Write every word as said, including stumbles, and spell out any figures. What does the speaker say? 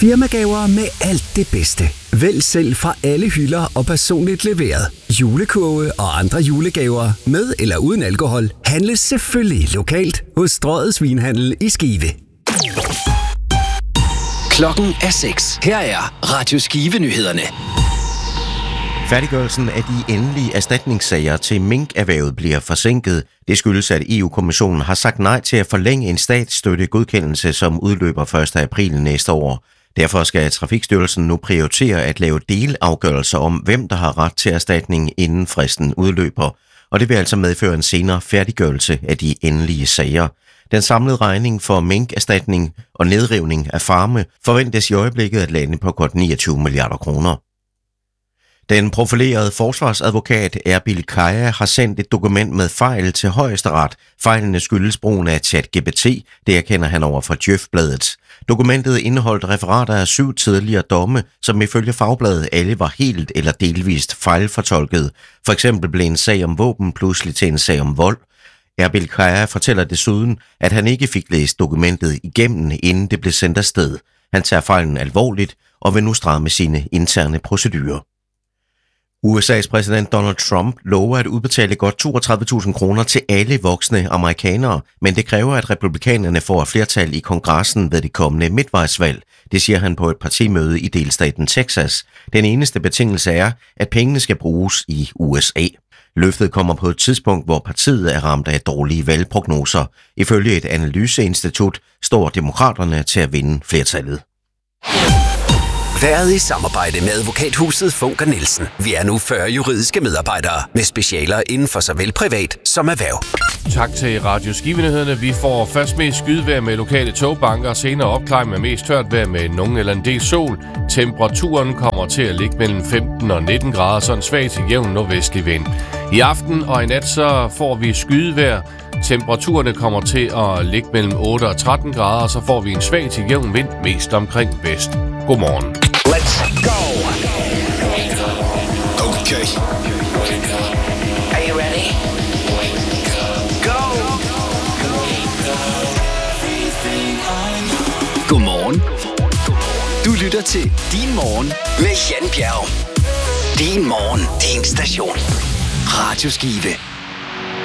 Firmagaver med alt det bedste. Vælg selv fra alle hylder og personligt leveret. Julekurve og andre julegaver med eller uden alkohol handles selvfølgelig lokalt hos Strøget Svinhandel i Skive. Klokken er seks. Her er Radio Skive-nyhederne. Færdiggørelsen af de endelige erstatningssager til minkerhvervet bliver forsinket. Det skyldes, at E U-kommissionen har sagt nej til at forlænge en statsstøttegodkendelse, som udløber første april næste år. Derfor skal Trafikstyrelsen nu prioritere at lave delafgørelser om, hvem der har ret til erstatning, inden fristen udløber. Og det vil altså medføre en senere færdiggørelse af de endelige sager. Den samlede regning for minkerstatning og nedrivning af farme forventes i øjeblikket at lande på godt niogtyve milliarder kroner. Den profilerede forsvarsadvokat Erbil Kaya har sendt et dokument med fejl til Højesteret. Fejlene skyldes brugen af ChatGPT, det erkender han over for Djøf-bladet. Dokumentet indeholdt referater af syv tidligere domme, som ifølge Fagbladet alle var helt eller delvist fejlfortolket. For eksempel blev en sag om våben pludselig til en sag om vold. Erbil Kaya fortæller desuden, at han ikke fik læst dokumentet igennem, inden det blev sendt afsted. Han tager fejlen alvorligt og vil nu stramme sine interne procedurer. U S A's præsident Donald Trump lover at udbetale godt toogtredive tusind kroner til alle voksne amerikanere, men det kræver, at republikanerne får et flertal i kongressen ved det kommende midtvejsvalg. Det siger han på et partimøde i delstaten Texas. Den eneste betingelse er, at pengene skal bruges i U S A. Løftet kommer på et tidspunkt, hvor partiet er ramt af dårlige valgprognoser. Ifølge et analyseinstitut står demokraterne til at vinde flertallet. Været i samarbejde med advokathuset Funker Nielsen. Vi er nu fyrre juridiske medarbejdere med specialer inden for såvel privat som erhverv. Tak til Radio Skive-nyhederne. Vi får først mest skydevejr med lokale togbanker, senere opklaring med mest tørt vejr med nogen eller en del sol. Temperaturen kommer til at ligge mellem femten og nitten grader, så en svag til jævn nordvestlig vind. I aften og i nat så får vi skydevejr. Temperaturerne kommer til at ligge mellem otte og tretten grader, og så får vi en svag til jævn vind mest omkring vest. Godmorgen. Let's go! Okay. Are you ready? Go! Godmorgen. Du lytter til Din Morgen med Jan Bjerg. Din Morgen, din station. Radio Skive.